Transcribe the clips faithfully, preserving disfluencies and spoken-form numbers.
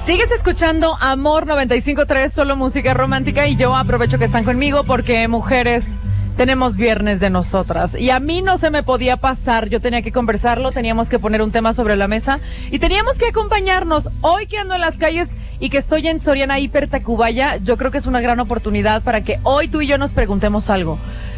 Sigues escuchando Amor noventa y cinco punto tres, solo música romántica, y yo aprovecho que están conmigo porque mujeres tenemos viernes de nosotras y a mí no se me podía pasar, yo tenía que conversarlo, teníamos que poner un tema sobre la mesa y teníamos que acompañarnos. Hoy que ando en las calles y que estoy en Soriana Hiper Tacubaya, yo creo que es una gran oportunidad para que hoy tú y yo nos preguntemos algo.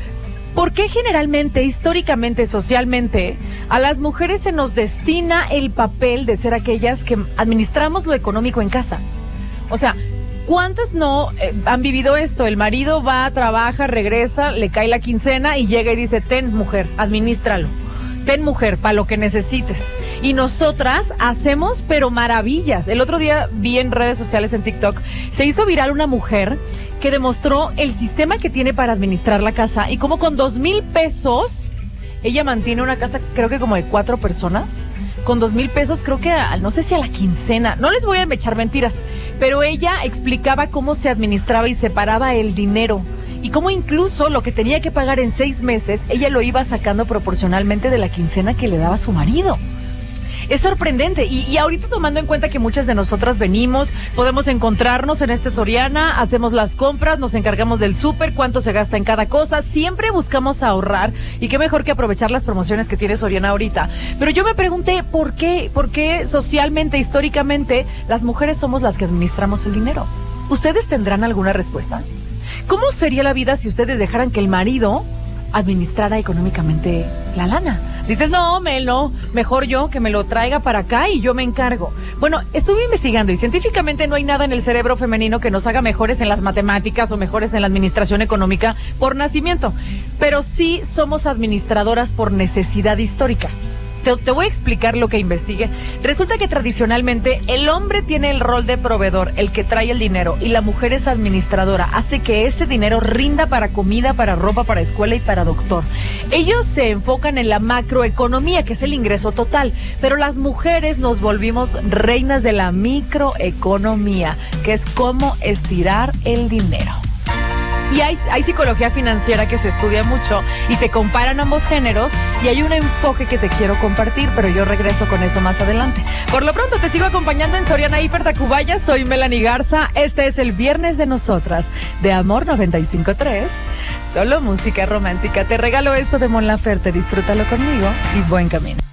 ¿Por qué generalmente, históricamente, socialmente, a las mujeres se nos destina el papel de ser aquellas que administramos lo económico en casa? O sea, ¿cuántas no eh, han vivido esto? El marido va, trabaja, regresa, le cae la quincena y llega y dice, ten, mujer, administralo. Ten, mujer, para lo que necesites. Y nosotras hacemos, pero maravillas. El otro día vi en redes sociales, en TikTok, se hizo viral una mujer que demostró el sistema que tiene para administrar la casa y cómo con dos mil pesos ella mantiene una casa, creo que como de cuatro personas. Con dos mil pesos, creo que a, no sé si a la quincena, no les voy a echar mentiras, pero ella explicaba cómo se administraba y separaba el dinero y cómo incluso lo que tenía que pagar en seis meses, ella lo iba sacando proporcionalmente de la quincena que le daba su marido. Es sorprendente y, y ahorita tomando en cuenta que muchas de nosotras venimos, podemos encontrarnos en este Soriana, hacemos las compras, nos encargamos del súper, cuánto se gasta en cada cosa, siempre buscamos ahorrar y qué mejor que aprovechar las promociones que tiene Soriana ahorita. Pero yo me pregunté, ¿por qué? ¿Por qué socialmente, históricamente, las mujeres somos las que administramos el dinero? ¿Ustedes tendrán alguna respuesta? ¿Cómo sería la vida si ustedes dejaran que el marido administrara económicamente la lana? Dices, no, Mel, no, mejor yo, que me lo traiga para acá y yo me encargo. Bueno, estuve investigando y científicamente no hay nada en el cerebro femenino que nos haga mejores en las matemáticas o mejores en la administración económica por nacimiento, pero sí somos administradoras por necesidad histórica. Te, te voy a explicar lo que investigué. Resulta que tradicionalmente el hombre tiene el rol de proveedor, el que trae el dinero, y la mujer es administradora, hace que ese dinero rinda para comida, para ropa, para escuela y para doctor. Ellos se enfocan en la macroeconomía, que es el ingreso total, pero las mujeres nos volvimos reinas de la microeconomía, que es cómo estirar el dinero. Y hay, hay psicología financiera que se estudia mucho y se comparan ambos géneros y hay un enfoque que te quiero compartir, pero yo regreso con eso más adelante. Por lo pronto te sigo acompañando en Soriana Hiper Tacubaya, soy Melanie Garza, este es el Viernes de Nosotras, de Amor noventa y cinco punto tres, solo música romántica. Te regalo esto de Mon Laferte, disfrútalo conmigo y buen camino.